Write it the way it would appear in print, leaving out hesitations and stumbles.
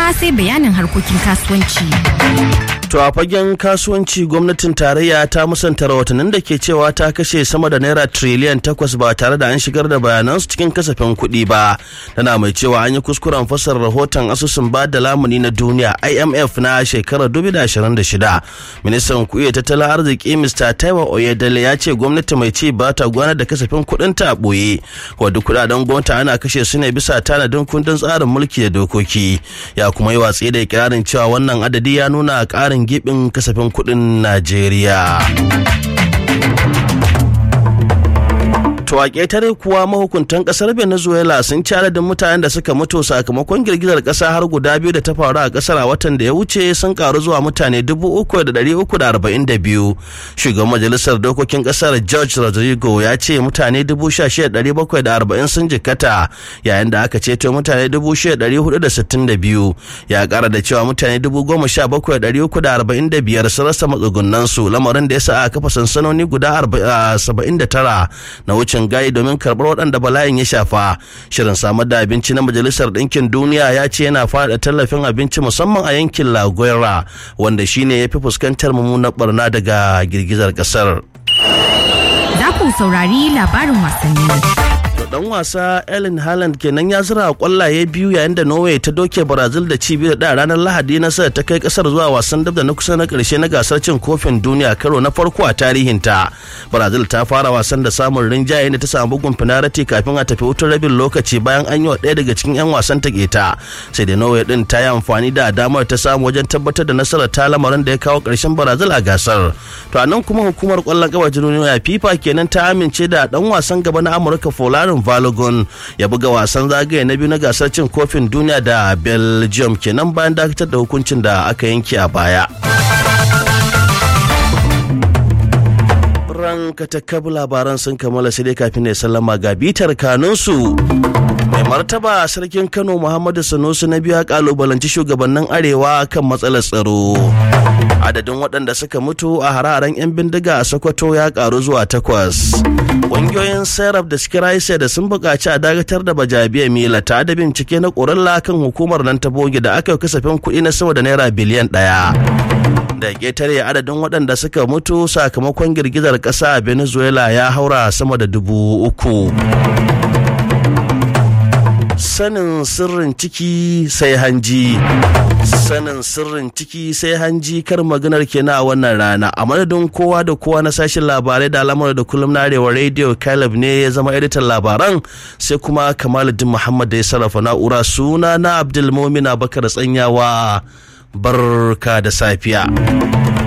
kuma sai bayanin harkokin kasuwanci. To a fagen kasuwanci gwamnatin tarayya ta musanta rahotannin da ke cewa ta kashe sama da naira tiriliyan 8 ba tare da an shigar da bayanansu cikin kasafin kuɗi ba. Tana mai cewa an yi kuskuren fasar rahoton asusun ba da lamuni na duniya IMF na shekarar 2026. Ministan kuɗi tattalin arziki Mr. Taiwo Oyedele ya ce gwamnati mai ci ba ta gudanar da kasafin kuɗin ta a ɓoye. Wadda kuɗaɗen gwamnati ana kashe su ne bisa tanadin kundin tsarin mulki da dokoki. Ya kuma yi watsi da ikirarin cewa wannan adadi ya nuna ƙarin gibin kasafin kudin Najeriya. To a ƙetare kuwa mahukuntan ƙasar Venezuela sun ci adadin mutanen da suka mutu sakamakon girgizar ƙasa har guda biyu da ta faru a ƙasar a watan da ya wuce sun karu zuwa mutane 3,342. Shugaban majalisar dokokin ƙasar George Rodrigo ya ce mutane 16,740 sun jikkata yayin da aka ceto mutane 6,462. Ya ƙara da cewa mutane 17,345 sun rasa matsugunansu, lamarin da ya sa aka kafa sansanoni guda 79 na wucin gayi domin karɓar waɗanda bala'in ya shafa. Shirin samar da abinci na Majalisar Ɗinkin Duniya ya ce yana faɗa tallafin abinci musamman a yankin La Guaira, wanda shine ya fi fuskantar mummunar barna daga girgizar ƙasar. Za ku saurari labarin wasanni. Dan wasa Erling Haaland kenan ya zira kwallaye biyu yayin da Norway ta doke Brazil da ci biyu da ranar Lahadi, nasarar ta kai kasar zuwa wasan dab da na kusa na karshe na gasar cin kofin duniya karo na farko a tarihinta. Brazil ta fara wasan da samun rinjaye da ta samu bugun finarati kafin a tafi hutun rabin lokaci bayan an yi wa ɗaya daga cikin 'yan wasan ta keta. Sai da Norway din ta yi amfani da damar ta samu wajen tabbatar da nasarar ta, lamarin da ya kawo karshen Brazil a gasar. To a nan kuma hukumar kwallon kafa ta duniya FIFA kenan ta amince da dan wasan gaba na Amurka Folarin Balogun ya buga wasan zagaye na biyu na gasar cin kofin duniya da Belgium kenan bayan dakatar da hukuncin da aka yanke a baya. Ranka ta kabu labaran sun kammala sai dai kafin ne sallama ga bitar kanunsu. Mai martaba sarkin Kano Muhammadu Sanusi na biyu ya kalubalanci shugabannin Arewa kan matsalar tsaro. Adadin waɗanda suka mutu a hararen 'yan bindiga a Sokoto ya ƙaru zuwa 8. Ƙungiyoyin Serap da Skiraise da sun buƙaci a dakatar da Bajabiya Mila ta da bincike na ƙoralla kan hukumar nan ta bogi da aka yi kasafin kuɗi na sama da naira biliyan 1. Da ƙetare adadin waɗanda suka mutu sakamakon girgizar ƙasa a Venezuela ya haura sama da 3,000. Sanin sirrin ciki sai hanji. Sanin sirrin ciki sai hanji, kar maganar kenan a wannan rana. A madadin kowa da kowa na sashin labarai da al'amuran da kullum na Arewa Radio, Caleb ne ya zama editan labaran, sai kuma Kamaluddin Muhammad da ya sarrafa na'ura. Suna na Abdulmumin Abubakar Tsanyawa. Barka da safiya.